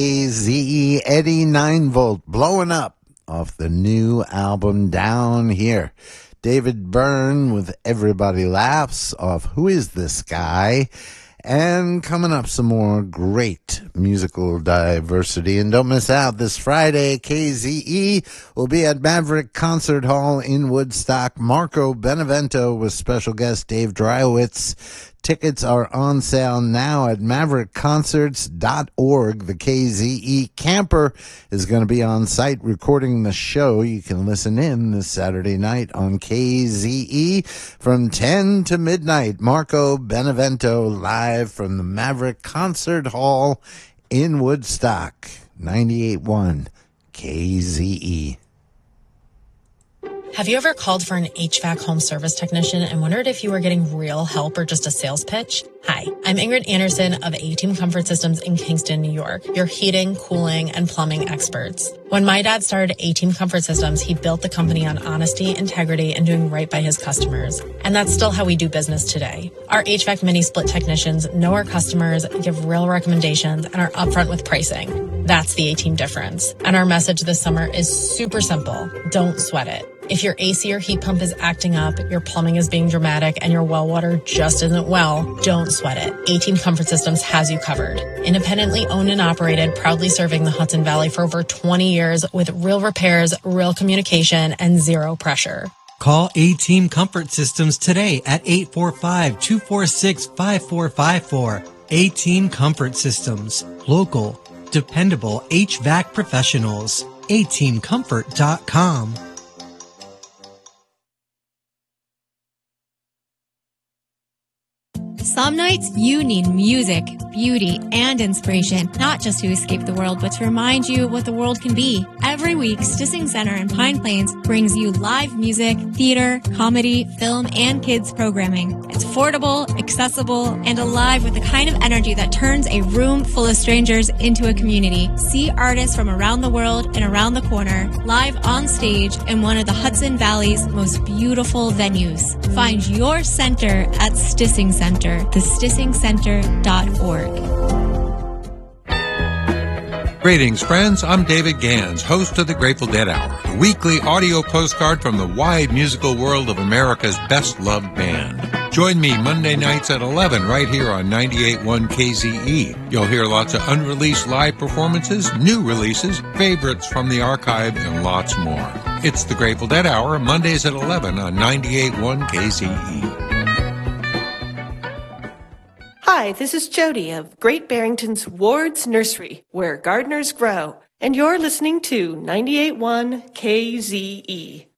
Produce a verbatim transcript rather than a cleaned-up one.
Z E Eddie nine volt blowing up off the new album Down Here. David Byrne with Everybody Laughs off Who Is This Guy? And coming up, some more great musical diversity. And don't miss out, this Friday, K Z E will be at Maverick Concert Hall in Woodstock. Marco Benevento with special guest Dave Dreiwitz. Tickets are on sale now at maverick concerts dot org. The K Z E camper is going to be on site recording the show. You can listen in this Saturday night on K Z E from ten to midnight. Marco Benevento live from the Maverick Concert Hall in Woodstock. ninety-eight point one K Z E. Have you ever called for an H V A C home service technician and wondered if you were getting real help or just a sales pitch? Hi, I'm Ingrid Anderson of A-Team Comfort Systems in Kingston, New York, your heating, cooling, and plumbing experts. When my dad started A-Team Comfort Systems, he built the company on honesty, integrity, and doing right by his customers. And that's still how we do business today. Our H V A C mini-split technicians know our customers, give real recommendations, and are upfront with pricing. That's the A-Team difference. And our message this summer is super simple. Don't sweat it. If your A C or heat pump is acting up, your plumbing is being dramatic, and your well water just isn't well, don't sweat it. A-Team Comfort Systems has you covered. Independently owned and operated, proudly serving the Hudson Valley for over twenty years with real repairs, real communication, and zero pressure. Call A-Team Comfort Systems today at eight four five, two four six, five four five four. A-Team Comfort Systems. Local, dependable H V A C professionals. A team comfort dot com. Some nights you need music, beauty, and inspiration, not just to escape the world, but to remind you what the world can be. Every week, Stissing Center in Pine Plains brings you live music, theater, comedy, film, and kids programming. It's affordable, accessible, and alive with the kind of energy that turns a room full of strangers into a community. See artists from around the world and around the corner, live on stage in one of the Hudson Valley's most beautiful venues. Find your center at Stissing Center. the stissing center dot org. Greetings, friends. I'm David Gans, host of the Grateful Dead Hour, a weekly audio postcard from the wide musical world of America's best-loved band. Join me Monday nights at eleven right here on ninety-eight point one K Z E. You'll hear lots of unreleased live performances, new releases, favorites from the archive, and lots more. It's the Grateful Dead Hour, Mondays at eleven on ninety-eight point one K Z E. Hi, this is Jody of Great Barrington's Ward's Nursery, where gardeners grow, and you're listening to ninety-eight point one K Z E.